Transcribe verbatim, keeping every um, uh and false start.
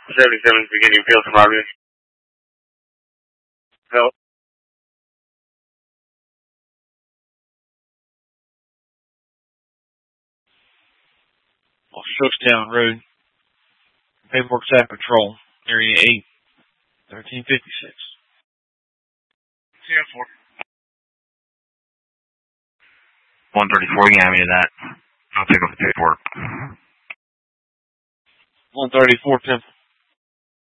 seventy-seven is beginning field from Army. Phil. Off Shookstown Road. Paperwork Staff Patrol, Area eight, thirteen fifty-six. C F four. one thirty-four, you can have me to that. I'll take off the paperwork. one thirty-four, ten.